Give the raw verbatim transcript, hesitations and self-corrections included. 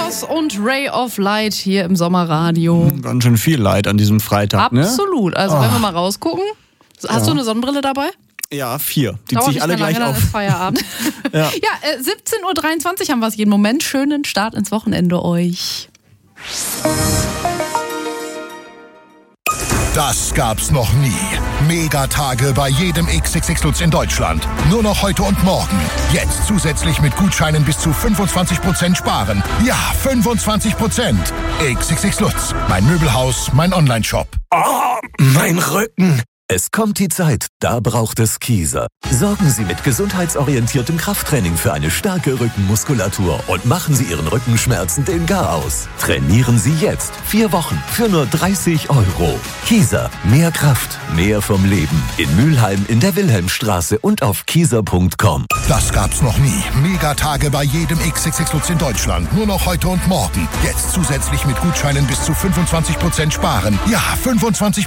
Cross und Ray of Light hier im Sommerradio. Ganz schön viel Light an diesem Freitag, ne? Absolut. Also, oh. wenn wir mal rausgucken. Hast ja. du eine Sonnenbrille dabei? Ja, vier. Die Dauert ziehe ich alle lange, gleich dann auf. ist Feierabend. ja, ja äh, siebzehn Uhr dreiundzwanzig haben wir es jeden Moment. Schönen Start ins Wochenende euch. Das gab's noch nie. Megatage bei jedem X X X Lutz in Deutschland. Nur noch heute und morgen. Jetzt zusätzlich mit Gutscheinen bis zu fünfundzwanzig Prozent sparen. Ja, fünfundzwanzig Prozent. X X X Lutz. Mein Möbelhaus, mein Onlineshop. Oh, mein Rücken. Es kommt die Zeit, da braucht es Kieser. Sorgen Sie mit gesundheitsorientiertem Krafttraining für eine starke Rückenmuskulatur und machen Sie Ihren Rückenschmerzen den Gar aus. Trainieren Sie jetzt vier Wochen für nur dreißig Euro. Kieser, mehr Kraft, mehr vom Leben. In Mülheim in der Wilhelmstraße und auf kieser punkt com. Das gab's noch nie. Megatage bei jedem X X X Lutz in Deutschland. Nur noch heute und morgen. Jetzt zusätzlich mit Gutscheinen bis zu fünfundzwanzig Prozent sparen. Ja, fünfundzwanzig